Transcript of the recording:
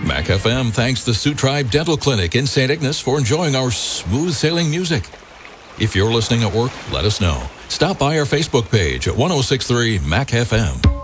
Mac FM thanks the Sioux Tribe Dental Clinic in St. Ignace for enjoying our smooth sailing music. If you're listening at work, let us know. Stop by our Facebook page at 1063 Mac FM.